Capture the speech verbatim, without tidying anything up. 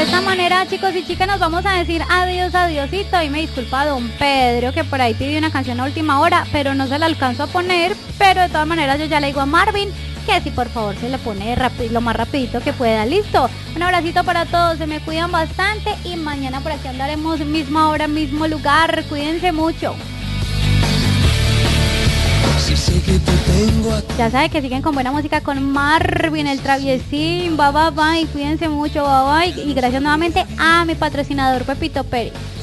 esta manera, chicos y chicas, nos vamos a decir adiós, adiosito. Y me disculpa don Pedro, que por ahí pidió una canción a última hora, pero no se la alcanzo a poner. Pero de todas maneras yo ya le digo a Marvin que si por favor se le pone lo más rapidito que pueda. Listo, un abracito para todos, se me cuidan bastante y mañana por aquí andaremos misma hora, mismo lugar. Cuídense mucho. Ya saben que siguen con buena música con Marvin, el traviesín. Bye bye bye, cuídense mucho, bye bye. Y gracias nuevamente a mi patrocinador Pepito Pérez.